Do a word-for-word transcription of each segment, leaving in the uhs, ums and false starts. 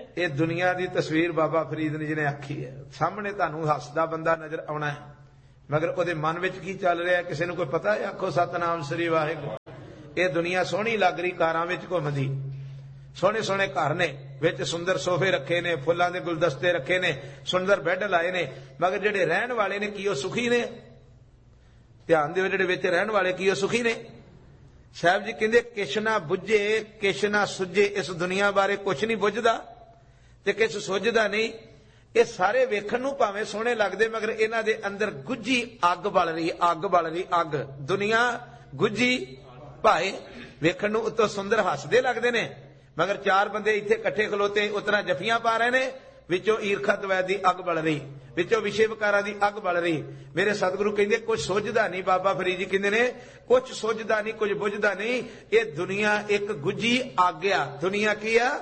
ये दुनिया की तस्वीर बाबा फरीद ने जिन्हें आखी है, सामने तुहानू हसदा बंदा नजर आना है, मगर उहदे मन विच की चल रहा है किसी नूं कोई पता है? आखो सतनाम श्री वाहिगुरू। ये दुनिया सोहनी लग रही, कारां विच घुमदी, सोहने सोहने घर ने, विच सुंदर सोफे रखे ने, फुल्लां दे गुलदस्ते रखे ने, सुंदर बैड लाए ने, मगर जिहड़े रहन वाले ने की ओह सुखी ने? ध्यान दिओ, जिहड़े विच रहन वाले की ओह सुखी ने? साहब जी कहंदे किश ना बुझे किश ना सुझे, इस दुनिया बारे कुछ नहीं बुझदा ते किश सुझदा नहीं। ये सारे वेखण नूं भावें सोहणे लगदे, मगर इन्हां दे अंदर गुझी अग बल रही, अग बल रही, अग। दुनिया गुझी भाए वेखण नूं उत्तों सुंदर हसदे लगदे ने, मगर चार बंदे इत्थे इकट्ठे खलोते उतना जफियां पा रहे ने, विचों ईरखा द्वैत दी अग बल रही, विचों विषय विकारां दी अग बल रही। मेरे सतगुरु कहंदे कुछ सुझदा नहीं, बाबा फरीद जी कहंदे ने कुछ सुझदा नहीं, कुछ बुझदा नहीं। ये दुनिया एक गुझी अग आ। दुनिया की आ?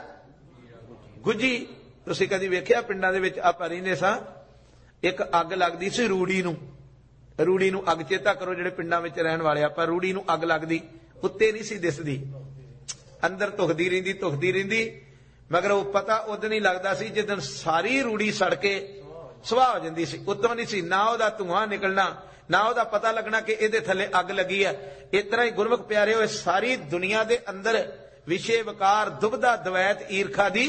गुझी। तुसीं कदी वेखिया पिंडां दे विच आपां रहिंदे सां, एक अग लगदी सी रूड़ी नूं, रूड़ी नूं अग, चेता करो जिहड़े पिंडां विच रहण वाले आपां, रूड़ी नूं अग लगदी, उत्ते नहीं सी दिसदी, अंदर धुखदी रहिंदी धुखदी रहिंदी, मगर वो पता उदन नहीं लगता सी जिदन सारी रूड़ी सड़ के सुआह हो जाती सी, उतों नहीं सी ना उहदा धुआं निकलना, ना उहदा पता लगना कि इहदे थल्ले अग लगी है। इस तरह ही गुरमुख प्यारे होए सारी दुनिया दे अंदर विषय विकार दुबदा द्वैत ईरखा दी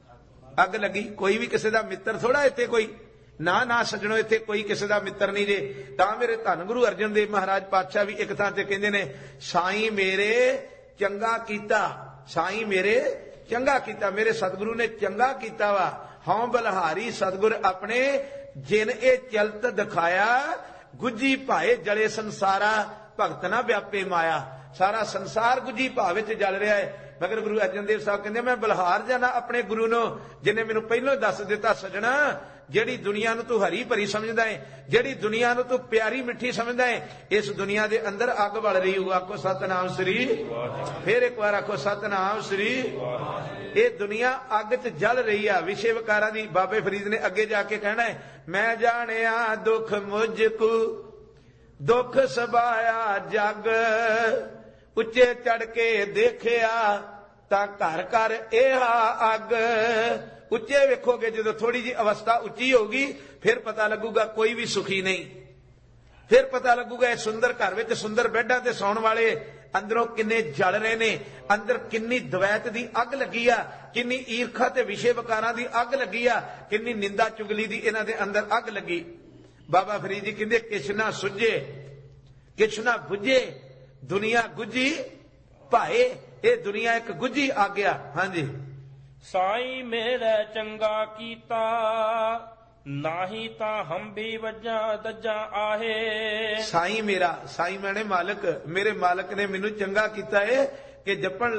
अग लगी। कोई भी किसी दा मित्र थोड़ा इत्थे, कोई ना ना सजणो इत्थे कोई किसी दा मित्र नहीं जे। तां मेरे धन गुरु अर्जन देव महाराज पातशाह भी एक थां ते कहंदे ने, साईं मेरे चंगा कीता, साईं मेरे चंगा कीता, मेरे सतगुरु ने चंगा कीता वा। हौं बलहारी सतगुर अपने जिन ए चलत दिखाया, गुझी भाए जले संसारा भगत ना व्यापे माया। सारा संसार गुझी भाव विच जल रहा है, मगर गुरु अर्जन देव साहब कहंदे मैं बलहार जाना अपने गुरु नूं, जिन्हें मैनूं पहलों दस दिता, सजना जिहड़ी दुनिया नूं तू हरी भरी समझदा है, जिहड़ी दुनिया नूं तू प्यारी मिठी समझदा है, इस दुनिया दे अंदर अग बल रही हो। आखो सतनाम श्री, फिर एक बार आखो सतनाम श्री। ये दुनिया अग च जल रही है विषय विकारां दी। बाबे फरीद ने अगे जाके कहना है, मैं जानिया दुख मुझको दुख सबाया जग, उच्चे चढ़ के देखिया तां घर घर एहा अग। उच्चे वेखोगे जो थोड़ी जी अवस्था उच्ची होगी, फिर पता लगूगा कोई भी सुखी नहीं, फिर पता लगूगा सुंदर घर में सुंदर बेडां ते सौण वाले अंदरों किन्ने जल रहे ने, अंदर किन्नी द्वैत दी अग लगी आ, किन्नी ईरखा ते विषय विकारां दी अग लगी आ, किन्नी निंदा चुगली दी इन्हां दे अंदर अग लगी। बाबा फरीद जी कहंदे किछ ना सुझे किछ ना बुझे, दुनिया गुझी भाए। ये दुनिया एक गुझी आ गया। हाँ जी। साईं मेरे चंगा कीता, नाही ता हम भी वजा दजा आहे। साईं मेरा, साईं मैंने मालिक, मेरे मालिक ने मैनू चंगा कीता है कि जपण